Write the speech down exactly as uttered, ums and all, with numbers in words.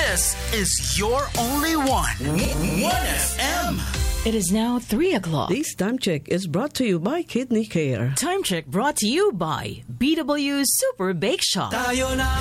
This is your only one. one F M. It is now three o'clock. This time check is brought to you by Kidney Care. Time check brought to you by B W Super Bake Shop. Tayo na